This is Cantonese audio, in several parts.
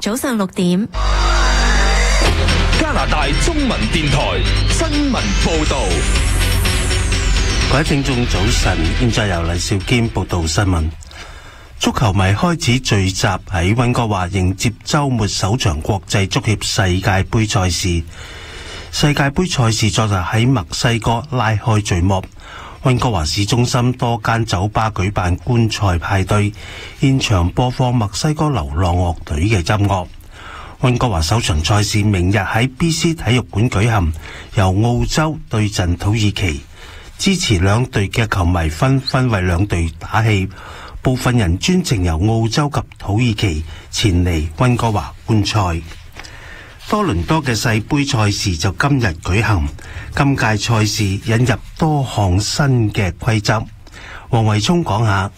早上6點。 加拿大中文電台新聞報道。 各位聽眾早晨，現在由黎兆堅報道新聞。足球迷開始聚集喺溫哥華迎接周末首場國際足協世界杯賽事。世界杯賽事昨日喺墨西哥拉開序幕。溫哥華市中心多間酒吧舉辦觀賽派對，現場播放墨西哥流浪樂隊嘅音樂。溫哥華首場賽事明日喺 BC 體育館舉行，由澳洲對陣土耳其。支持兩隊嘅球迷紛紛為兩隊打氣，部分人專程由澳洲及土耳其前嚟溫哥華觀賽。多倫多嘅世杯賽事就今日舉行，今屆賽事引入多項新嘅規則。黃維聰講下。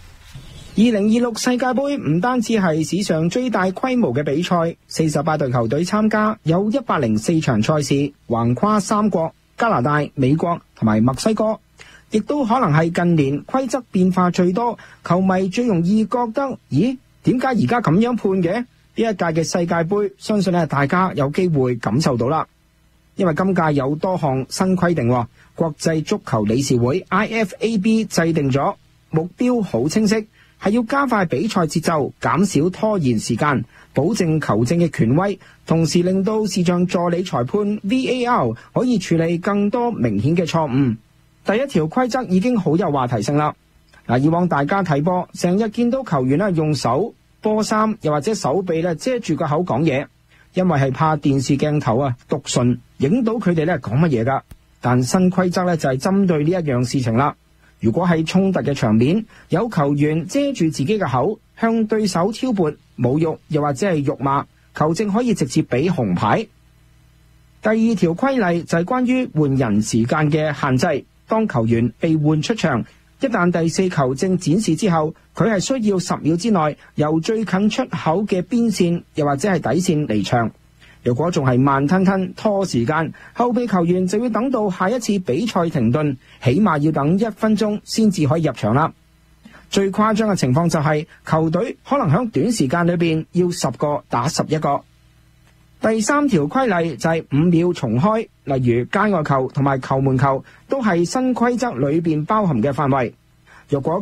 2026世界杯唔單止係史上最大規模嘅比賽，48隊球隊參加，有104場賽事，橫跨3國。加拿大、美國同埋墨西哥，亦都可能係近年規則變化最多，球迷最容易覺得，咦，點解而家咁樣判嘅？呢一屆嘅世界盃，相信大家有機會感受到啦。因為今屆有多項新規定，國際足球理事會 IFAB 制定咗目標，好清晰，係要加快比賽節奏，減少拖延時間，保證球證嘅權威，同時令到視像助理裁判 VAR 可以處理更多明顯嘅錯誤。第一條規則已經好有話題性啦。以往大家睇波，成日見到球員用手、波衫又或者手臂遮住個口講嘢，因為係怕電視鏡頭讀唇影到佢哋講乜嘢噶。但新規則就係針對呢一樣事情啦。如果喺衝突嘅場面，有球員遮住自己嘅口，向對手挑撥、侮辱又或者係辱罵，球證可以直接俾紅牌。第二條規例就係關於換人時間嘅限制。當球員被換出場，一旦第四球證展示之後，佢係需要10秒之內由最近出口嘅邊線又或者係底線離場。如果仲係慢吞吞拖時間，後備球員就要等到下一次比賽停頓，起碼要等1分鐘先至可以入場啦。最誇張嘅情況就係球隊可能喺短時間裏邊要10個打11個。第三條規例就係5秒重開，例如界外球同埋球門球都係新規則裏邊包含嘅範圍。若果